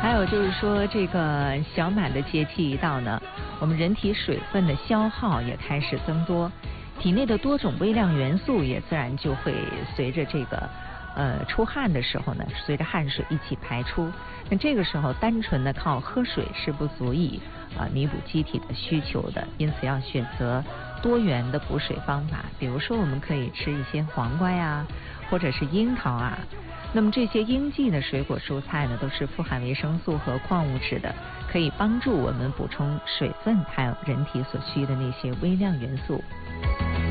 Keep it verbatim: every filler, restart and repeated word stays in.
还有就是说，这个小满的节气一到呢，我们人体水分的消耗也开始增多，体内的多种微量元素也自然就会随着这个呃出汗的时候呢，随着汗水一起排出。那这个时候，单纯的靠喝水是不足以啊、呃、弥补机体的需求的，因此要选择多元的补水方法。比如说，我们可以吃一些黄瓜呀，或者是樱桃啊。那么这些应季的水果蔬菜呢，都是富含维生素和矿物质的，可以帮助我们补充水分，还有人体所需的那些微量元素。